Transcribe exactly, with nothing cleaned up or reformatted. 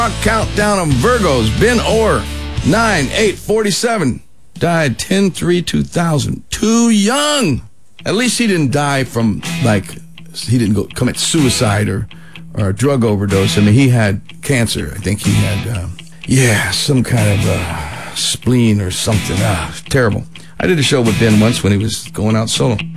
Countdown of Virgos. Ben Orr, nine eight forty-seven. Died ten three two thousand. Too young. At least he didn't die from, like, he didn't go commit suicide or, or a drug overdose. I mean, he had cancer. I think he had, uh, yeah, some kind of uh, spleen or something. Ah, terrible. I did a show with Ben once when he was going out solo.